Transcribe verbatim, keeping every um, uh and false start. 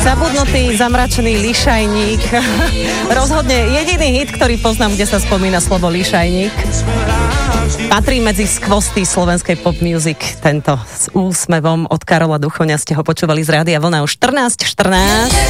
Zabudnutý, zamračený lišajník. Rozhodne jediný hit, ktorý poznám, kde sa spomína slovo lišajník. Patrí medzi skvosty slovenskej pop music. Tento s úsmevom od Karola Duchoňa ste ho počúvali z Rádia Vlna už štrnásť štrnásť.